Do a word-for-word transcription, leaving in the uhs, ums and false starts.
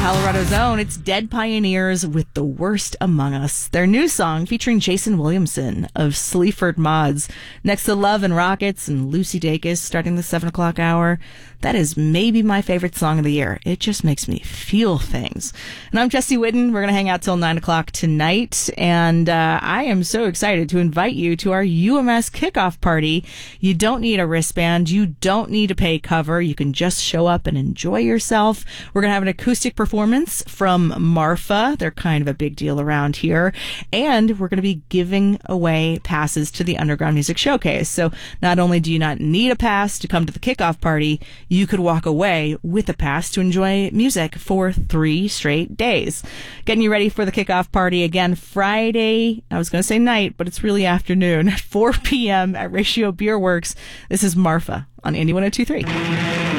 Colorado's own. It's Dead Pioneers with The Worst Among Us. Their new song featuring Jason Williamson of Sleaford Mods. Next to Love and Rockets and Lucy Dacus starting the seven o'clock hour. That is maybe my favorite song of the year. It just makes me feel things. And I'm Jesse Whitten. We're going to hang out till nine o'clock tonight. And uh, I am so excited to invite you to our U M S kickoff party. You don't need a wristband. You don't need to pay cover. You can just show up and enjoy yourself. We're going to have an acoustic performance from Marfa. They're kind of a big deal around here. And we're going to be giving away passes to the Underground Music Showcase. So not only do you not need a pass to come to the kickoff party, you could walk away with a pass to enjoy music for three straight days. Getting you ready for the kickoff party again Friday. I was going to say night, but it's really afternoon at four p.m. at Ratio Beer Works. This is Marfa on Indie one oh two point three.